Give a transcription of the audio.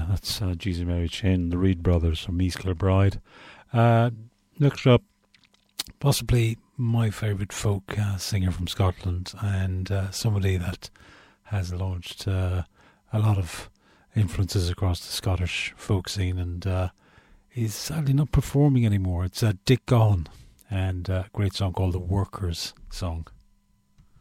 That's Jesus Mary Chain, the Reed Brothers from East Kilbride. Next up, possibly my favourite folk singer from Scotland, and somebody that has launched a lot of influences across the Scottish folk scene, and he's sadly not performing anymore. It's Dick Gaughan, and a great song called The Workers' Song.